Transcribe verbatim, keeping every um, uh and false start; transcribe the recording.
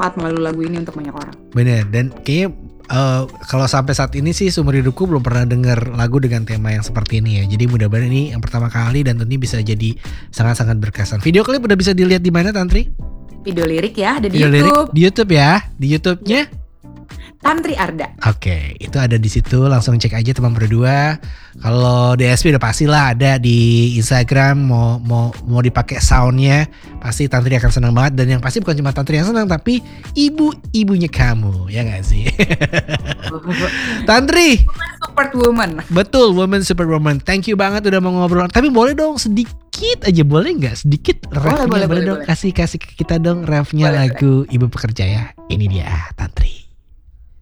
bermanfaat melalui lagu ini untuk banyak orang. Bener, dan kayaknya uh, kalau sampai saat ini sih seumur hidupku belum pernah denger lagu dengan tema yang seperti ini ya. Jadi mudah-mudahan ini yang pertama kali dan tentunya bisa jadi sangat-sangat berkesan. Video klip udah bisa dilihat di mana, Tantri? Video lirik ya, ada di Video YouTube. Lirik, di YouTube ya, di YouTube-nya. Tantri Arda. Oke, itu ada di situ. Langsung cek aja teman berdua. Kalau D S P udah pasti lah ada di Instagram. Mau mau mau dipakai soundnya, pasti Tantri akan senang banget. Dan yang pasti bukan cuma Tantri yang senang, tapi ibu-ibunya kamu, ya nggak sih? Tantri. Woman Support Woman. Betul, Woman Support Woman. Thank you banget udah mau ngobrol. Tapi boleh dong sedikit aja, boleh nggak? Sedikit refnya, boleh, boleh, boleh dong. Kasih kasih ke kita dong refnya lagu boleh. Ibu Pekerja ya. Ini dia Tantri.